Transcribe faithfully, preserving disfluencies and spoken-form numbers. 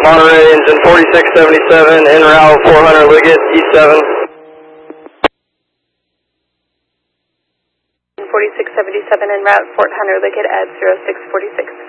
Monterey, engine forty-six seventy-seven, en route four hundred Liggett, E seven. forty-six seventy-seven en route, Fort Hunter Liggett at zero six four six.